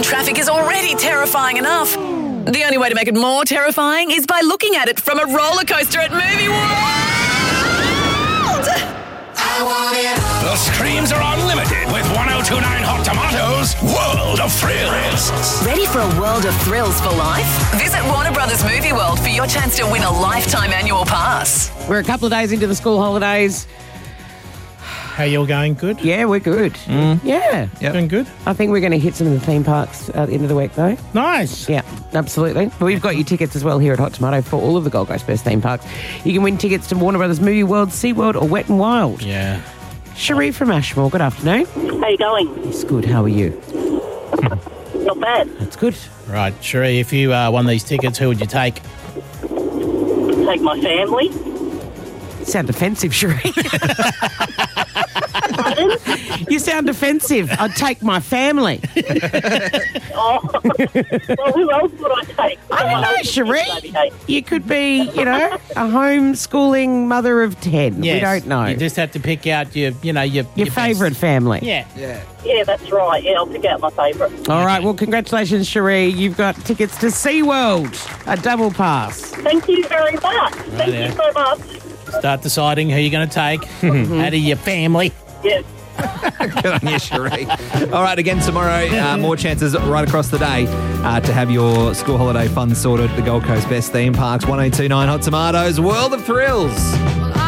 traffic is already terrifying enough. The only way to make it more terrifying is by looking at it from a roller coaster at Movie World. The screams are unlimited with 1029 Hot Tomatoes' World of Thrills. Ready for a world of thrills for life? Visit Warner Brothers Movie World for your chance to win a lifetime annual pass. We're a couple of days into the school holidays. How you all going? Good? Yeah, we're good. Yeah. Doing good? I think we're going to hit some of the theme parks at the end of the week, though. Nice. Yeah, absolutely. We've got your tickets as well here at Hot Tomato for all of the Gold Coast best theme parks. You can win tickets to Warner Brothers Movie World, SeaWorld or Wet n Wild. Yeah. Cherie from Ashmore, good afternoon. How you going? It's good, how are you? Not bad. That's good. Right, Cherie, if you won these tickets, who would you take? Take my family. You sound defensive, Cherie. Pardon? You sound defensive. I'd take my family. Oh. Well, who else would I take? I don't know, Cherie. You could be, a homeschooling mother of 10. Yes. We don't know. You just have to pick out your favourite family. Yeah. Yeah, that's right. Yeah, I'll pick out my favourite. All right, well, congratulations, Cherie. You've got tickets to SeaWorld, a double pass. Thank you very much. Thank you so much. Start deciding who you're going to take out of your family. Yes. Good on you, Cherie. All right, again tomorrow, more chances right across the day to have your school holiday fun sorted. The Gold Coast best theme parks, 1029 Hot Tomatoes, World of Thrills.